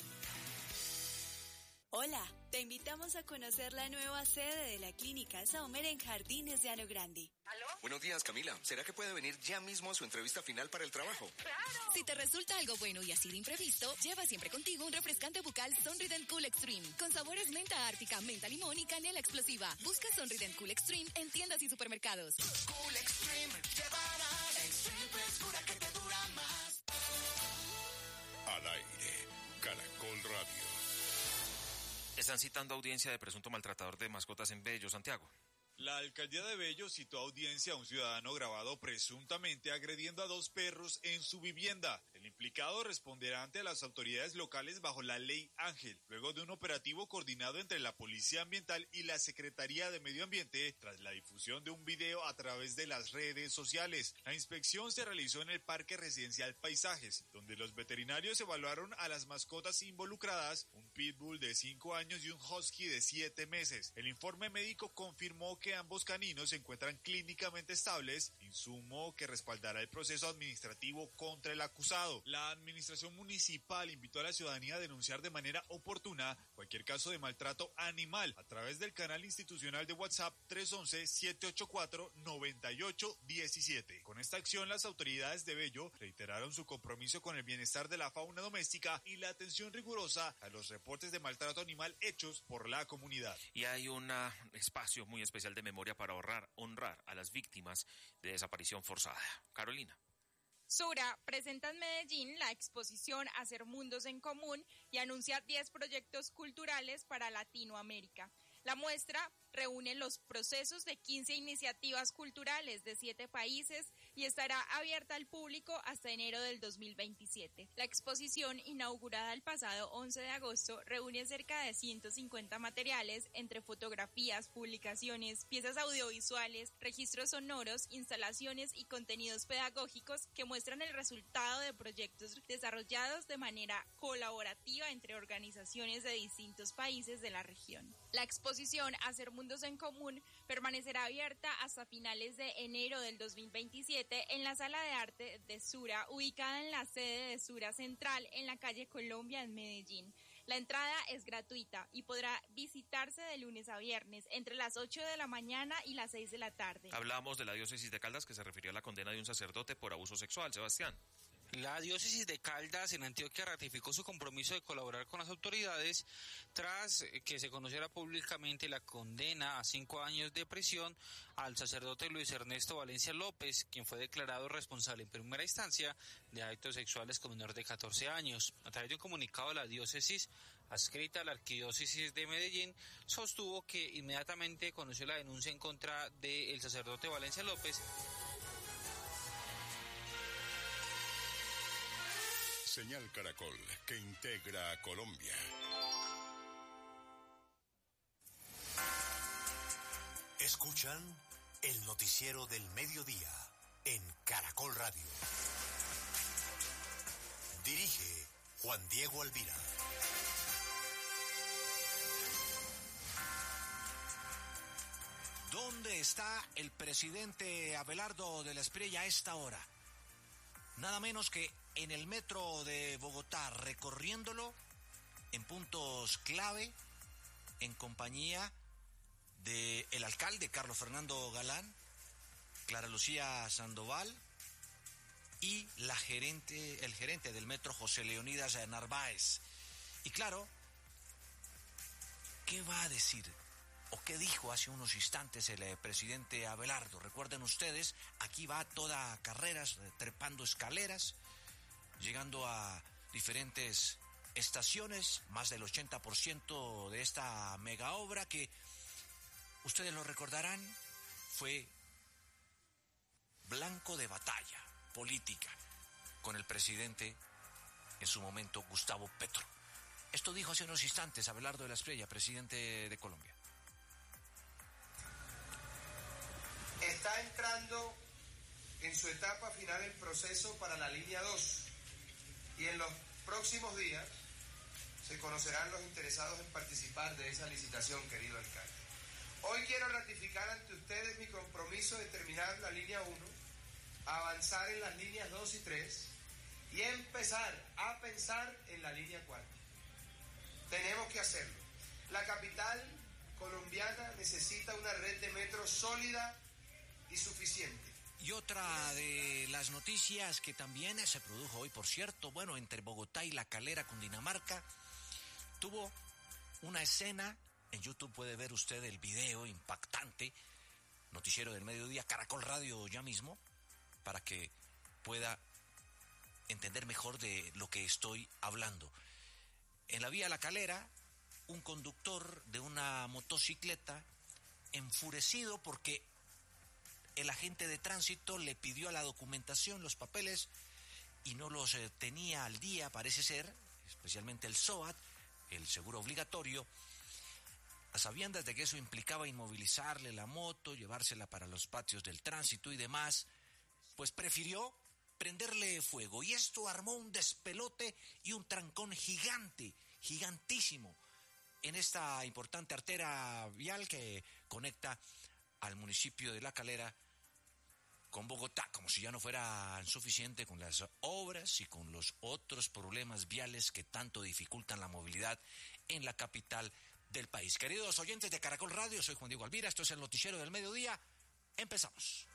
Hola, te invitamos a conocer la nueva sede de la Clínica Saumer en Jardines de Ano Grande. ¿Aló? Buenos días, Camila. ¿Será que puede venir ya mismo a su entrevista final para el trabajo? ¡Claro! Si te resulta algo bueno y así de imprevisto, lleva siempre contigo un refrescante bucal Sonrident Cool Extreme, con sabores menta ártica, menta limón y canela explosiva. Busca Sonrident Cool Extreme en tiendas y supermercados. Cool Extreme, llevarás Extreme frescura que te dura más. Al aire, Caracol Radio. Están citando audiencia de presunto maltratador de mascotas en Bello, Santiago. La alcaldía de Bello citó audiencia a un ciudadano grabado presuntamente agrediendo a 2 perros en su vivienda. El implicado responderá ante las autoridades locales bajo la ley Ángel, luego de un operativo coordinado entre la Policía Ambiental y la Secretaría de Medio Ambiente, tras la difusión de un video a través de las redes sociales. La inspección se realizó en el Parque Residencial Paisajes, donde los veterinarios evaluaron a las mascotas involucradas, un pitbull de 5 años y un husky de 7 meses. El informe médico confirmó que ambos caninos se encuentran clínicamente estables, insumo que respaldará el proceso administrativo contra el acusado. La administración municipal invitó a la ciudadanía a denunciar de manera oportuna cualquier caso de maltrato animal a través del canal institucional de WhatsApp 311-784-9817. Con esta acción, las autoridades de Bello reiteraron su compromiso con el bienestar de la fauna doméstica y la atención rigurosa a los reportes de maltrato animal hechos por la comunidad. Y hay un espacio muy especial de memoria para honrar a las víctimas de desaparición forzada. Carolina. Sura presenta en Medellín la exposición Hacer Mundos en Común y anuncia 10 proyectos culturales para Latinoamérica. La muestra reúne los procesos de 15 iniciativas culturales de 7 países y estará abierta al público hasta enero del 2027. La exposición, inaugurada el pasado 11 de agosto, reúne cerca de 150 materiales entre fotografías, publicaciones, piezas audiovisuales, registros sonoros, instalaciones y contenidos pedagógicos que muestran el resultado de proyectos desarrollados de manera colaborativa entre organizaciones de distintos países de la región. La exposición Hacer Mundos en Común permanecerá abierta hasta finales de enero del 2027 en la Sala de Arte de Sura, ubicada en la sede de Sura Central en la calle Colombia en Medellín. La entrada es gratuita y podrá visitarse de lunes a viernes entre las 8 de la mañana y las 6 de la tarde. Hablamos de la diócesis de Caldas, que se refirió a la condena de un sacerdote por abuso sexual. Sebastián. La diócesis de Caldas en Antioquia ratificó su compromiso de colaborar con las autoridades tras que se conociera públicamente la condena a 5 años de prisión al sacerdote Luis Ernesto Valencia López, quien fue declarado responsable en primera instancia de actos sexuales con menor de 14 años. A través de un comunicado, la diócesis, adscrita a la arquidiócesis de Medellín, sostuvo que inmediatamente conoció la denuncia en contra del sacerdote Valencia López. Señal Caracol, que integra a Colombia. Escuchan el noticiero del mediodía en Caracol Radio. Dirige Juan Diego Alvira. ¿Dónde está el presidente Abelardo de la Espriella a esta hora? Nada menos que en el metro de Bogotá, recorriéndolo en puntos clave, en compañía del alcalde Carlos Fernando Galán, Clara Lucía Sandoval y el gerente del metro José Leonidas Narváez. Y claro, ¿qué va a decir? ¿O qué dijo hace unos instantes el presidente Abelardo? Recuerden ustedes, aquí va toda carreras, trepando escaleras, llegando a diferentes estaciones, más del 80% de esta mega obra que, ustedes lo recordarán, fue blanco de batalla política con el presidente en su momento, Gustavo Petro. Esto dijo hace unos instantes Abelardo de la Espriella, presidente de Colombia. Está entrando en su etapa final el proceso para la línea 2 y en los próximos días se conocerán los interesados en participar de esa licitación, querido alcalde. Hoy quiero ratificar ante ustedes mi compromiso de terminar la línea 1, avanzar en las líneas 2 y 3 y empezar a pensar en la línea 4. Tenemos que hacerlo. La capital colombiana necesita una red de metro sólida y suficiente. Y otra de las noticias que también se produjo hoy, por cierto, bueno, entre Bogotá y La Calera, Cundinamarca, tuvo una escena, en YouTube puede ver usted el video impactante, noticiero del mediodía, Caracol Radio ya mismo, para que pueda entender mejor de lo que estoy hablando. En la vía La Calera, un conductor de una motocicleta, enfurecido porque el agente de tránsito le pidió la documentación, los papeles, y no los tenía al día, parece ser, especialmente el SOAT, el seguro obligatorio, a sabiendas de que eso implicaba inmovilizarle la moto, llevársela para los patios del tránsito y demás, pues prefirió prenderle fuego. Y esto armó un despelote y un trancón gigante, gigantísimo, en esta importante arteria vial que conecta al municipio de La Calera con Bogotá, como si ya no fuera suficiente con las obras y con los otros problemas viales que tanto dificultan la movilidad en la capital del país. Queridos oyentes de Caracol Radio, soy Juan Diego Alvira, esto es el Noticiero del Mediodía. Empezamos.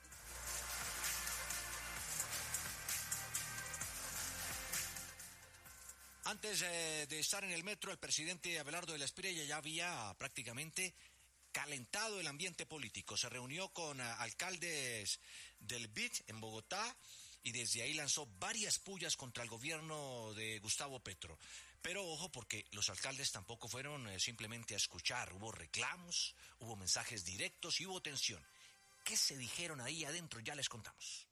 Antes de estar en el metro, el presidente Abelardo de la Espriella ya había prácticamente calentado el ambiente político. Se reunió con alcaldes del BID en Bogotá y desde ahí lanzó varias pullas contra el gobierno de Gustavo Petro. Pero ojo, porque los alcaldes tampoco fueron simplemente a escuchar. Hubo reclamos, hubo mensajes directos y hubo tensión. ¿Qué se dijeron ahí adentro? Ya les contamos.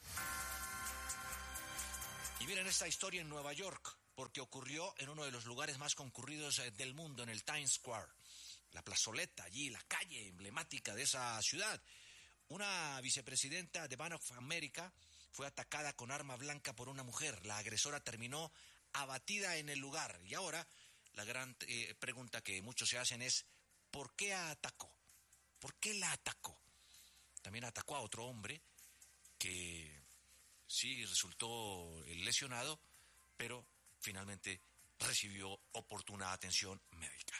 Y miren esta historia en Nueva York, porque ocurrió en uno de los lugares más concurridos del mundo, en el Times Square. La plazoleta allí, la calle emblemática de esa ciudad. Una vicepresidenta de Bank of America fue atacada con arma blanca por una mujer. La agresora terminó abatida en el lugar. Y ahora la gran pregunta que muchos se hacen es, ¿por qué atacó? ¿Por qué la atacó? También atacó a otro hombre que sí resultó lesionado, pero finalmente recibió oportuna atención médica.